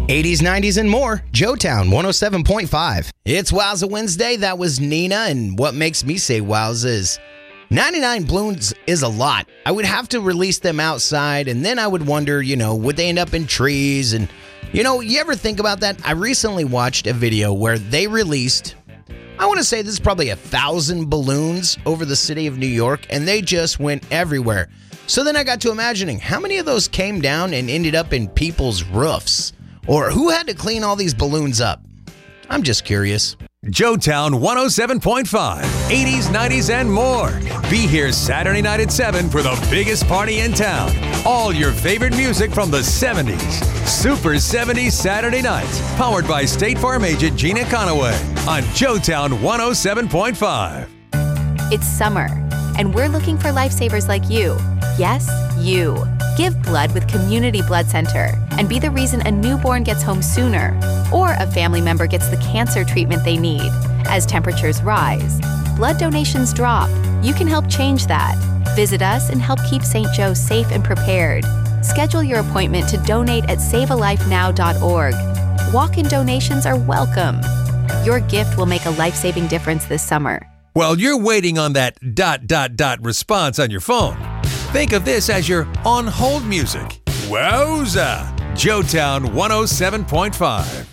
80s, 90s, and more. Joetown 107.5. It's Wowza Wednesday. That was Nina, and what makes me say wowza is 99 balloons is a lot. I would have to release them outside, and then I would wonder, would they end up in trees? And, you ever think about that? I recently watched a video where they released, I want to say this is probably 1,000 balloons over the city of New York, and they just went everywhere. So then I got to imagining, how many of those came down and ended up in people's roofs? Or who had to clean all these balloons up? I'm just curious. Joetown 107.5, 80s, 90s, and more. Be here Saturday night at 7 for the biggest party in town. All your favorite music from the 70s. Super 70s Saturday nights. Powered by State Farm agent Gina Conaway on Joetown 107.5. It's summer, and we're looking for lifesavers like you. Yes, you. Give blood with Community Blood Center and be the reason a newborn gets home sooner or a family member gets the cancer treatment they need. As temperatures rise, blood donations drop. You can help change that. Visit us and help keep St. Joe safe and prepared. Schedule your appointment to donate at savealifenow.org. Walk-in donations are welcome. Your gift will make a life-saving difference this summer. While you're waiting on that ... response on your phone, think of this as your on-hold music. Wowza! Joetown 107.5.